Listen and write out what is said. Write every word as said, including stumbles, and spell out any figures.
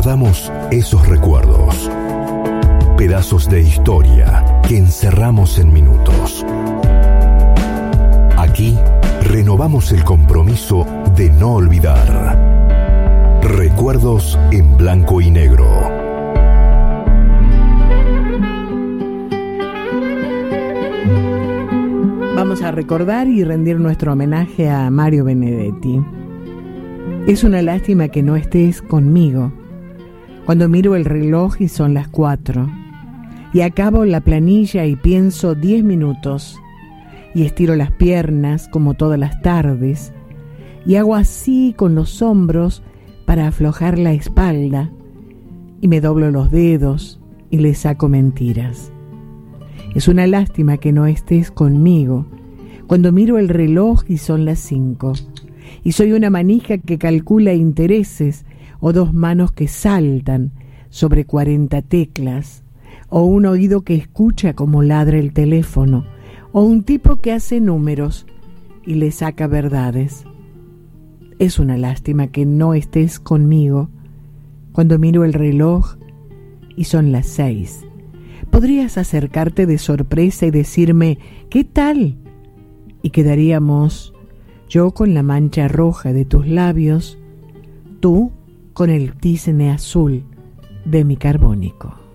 recordamos esos recuerdos. Pedazos de historia que encerramos en minutos. Aquí renovamos el compromiso de no olvidar. Recuerdos en blanco y negro. Vamos a recordar y rendir nuestro homenaje a Mario Benedetti. Es una lástima que no estés conmigo. Cuando miro el reloj y son las cuatro, y acabo la planilla y pienso diez minutos, y estiro las piernas como todas las tardes, y hago así con los hombros para aflojar la espalda, y me doblo los dedos y le saco mentiras. Es una lástima que no estés conmigo cuando miro el reloj y son las cinco, y soy una manija que calcula intereses, o dos manos que saltan sobre cuarenta teclas, o un oído que escucha como ladra el teléfono, o un tipo que hace números y le saca verdades. Es una lástima que no estés conmigo cuando miro el reloj y son las seis. Podrías acercarte de sorpresa y decirme ¿qué tal? Y quedaríamos yo con la mancha roja de tus labios, tú con el tizne azul de mi carbónico.